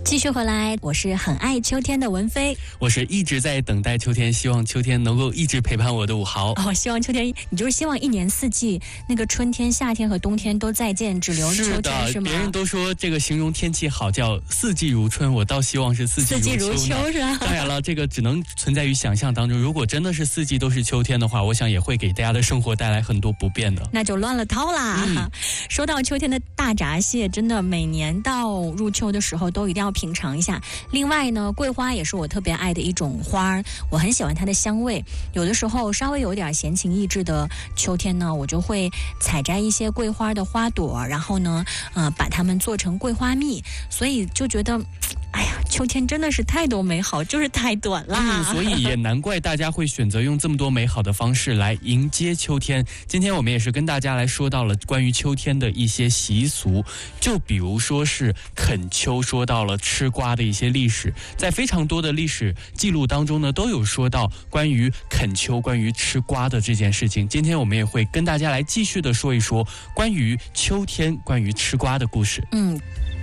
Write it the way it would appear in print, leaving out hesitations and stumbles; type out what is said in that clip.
继续回来，我是很爱秋天的文飞， 我是一直在等待秋天，希望秋天能够一直陪伴我的武豪。 希望秋天，你就是希望一年四季，那个春天、夏天和冬天都再见，只留秋天，是吗？ 别人都说这个形容天气好叫四季如春，我倒希望是四季如秋是吧？ 当然了，这个只能存在于想象当中。如果真的是四季都是秋天的话，我想也会给大家的生活带来很多不便的。 那就乱了套啦。说到秋天的大闸蟹，真的每年到入秋的时候都一定要品尝一下。另外呢，桂花也是我特别爱的一种花，我很喜欢它的香味。有的时候稍微有点闲情逸致的秋天呢，我就会采摘一些桂花的花朵，然后呢，把它们做成桂花蜜，所以就觉得哎呀，秋天真的是太多美好，就是太短啦。 所以也难怪大家会选择用这么多美好的方式来迎接秋天。今天我们也是跟大家来说到了关于秋天的一些习俗，就比如说是啃秋，说到了吃瓜的一些历史，在非常多的历史记录当中呢，都有说到关于啃秋、关于吃瓜的这件事情。今天我们也会跟大家来继续的说一说关于秋天、关于吃瓜的故事。